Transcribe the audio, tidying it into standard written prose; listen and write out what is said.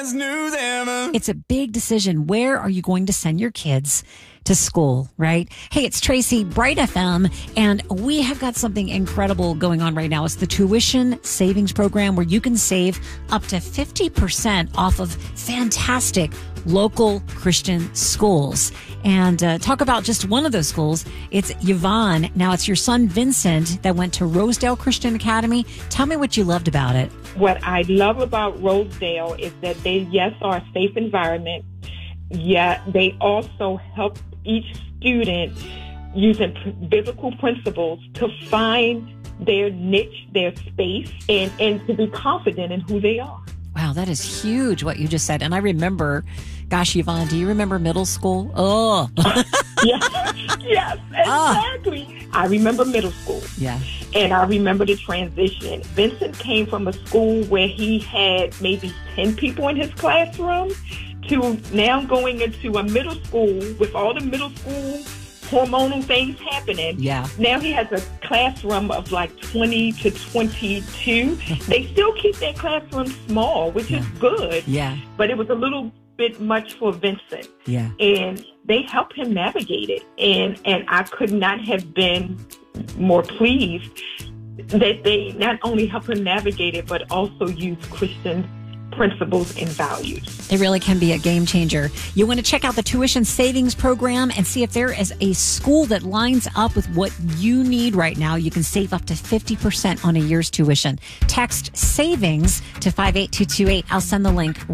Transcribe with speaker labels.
Speaker 1: best news ever.
Speaker 2: It's a big decision. Where are you going to send your kids to school, right? Hey, it's Tracy, Bright FM, and we have got something incredible going on right now. It's the tuition savings program where you can save up to 50% off of fantastic local Christian schools. And talk about just one of those schools. It's Yvonne. Now, it's your son, Vincent, that went to Rosedale Christian Academy. Tell me what you loved about it.
Speaker 3: What I love about Rosedale is that they, yes, are a safe environment, yet they also help each student using biblical principles to find their niche, their space, and to be confident in who they are.
Speaker 2: Wow, that is huge what you just said. And I remember, gosh, Yvonne, do you remember middle school? Oh.
Speaker 3: Yes, exactly. I remember middle school.
Speaker 2: Yeah.
Speaker 3: And I remember the transition. Vincent came from a school where he had maybe 10 people in his classroom to now going into a middle school with all the middle school hormonal things happening.
Speaker 2: Yeah.
Speaker 3: Now he has a classroom of like 20 to 22. They still keep their classroom small, which is good.
Speaker 2: Yeah.
Speaker 3: But it was a little bit much for Vincent.
Speaker 2: Yeah.
Speaker 3: And they helped him navigate it. And I could not have been more pleased that they not only help him navigate it, but also use Christian principles and values.
Speaker 2: It really can be a game changer. You want to check out the tuition savings program and see if there is a school that lines up with what you need right now. You can save up to 50% on a year's tuition. Text savings to 58228. I'll send the link